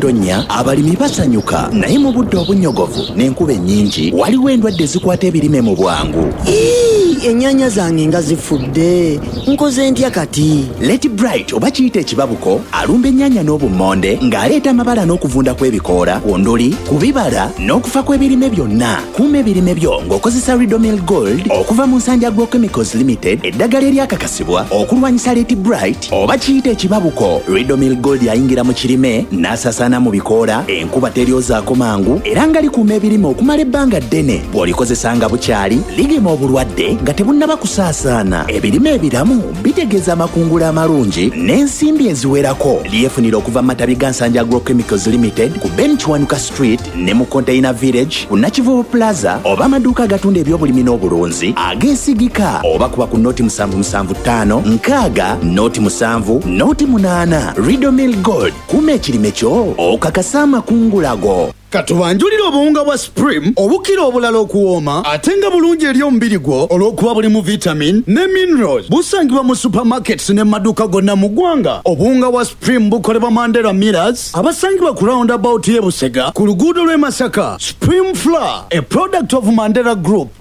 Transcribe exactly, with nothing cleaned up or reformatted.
n'obutonnya abalimi basanyuka, naye mu budde obunyogovu n'enkuba ennyingi waliwo endwadde zikwata ebirime mu bwangu. Ennyaanya zange nga zifudde, nkoze ntya kati? Let Bright oba kiyita ekibabuko alumba ennyaanya n'obummonde ng'aleeta amabala n'okuvunda kw'ebikoola, ku nduli, ku bibala n'okufa kw'ebirime byonna. Kuuma ebirime byo ng'okozesa Ridomil Gold okuva mu Nsanja Agrochemicals Limited, eddagala eryakakasibwa okulwanyisa Let Bright oba kiyita ekibabuko. Ridomil Gold yayingira mu kirime n'asasaana mu bikoola, enkuba teryozaako mangu era nga likuuma ebirime okumala ebbanga ddene. Bw'olikozesa nga bukyali ligema obulwadde nga tebunnaba kusaasaana. Ebirime ebiramu bitegeeza amakungula amalungi n'ensimbi eziwerako. Lyefunira okuva mu matabi ga Nsanja Agrochemicals Limited ku Benchwanuka Street ne mu Container Village ku Nakivubo Plaza, oba amaduuka agatunda ebyobulimi n'obulunzi ageesigika, oba kuba ku noti musanvu musanvu ttaano nkaaga noti musanvu noti munaana. Ridomil Gold, kuuma ekirime kyo okakasa amakungula go. Katubanjulira obuwunga bwa Supreme obukira obulala okuwooma ate nga bulungi eri omubiri gwo olw'okuba bulimu vitamin ne minerals. Busangibwa mu supermarkets ne maduuka gonna mu ggwanga. Obuwunga bwa Supreme bukolebwa Mandela Millers abasangibwa ku roundabout y'e Busega ku luguudo lw'e Masaka. Supreme Flour, a product of Mandela Group.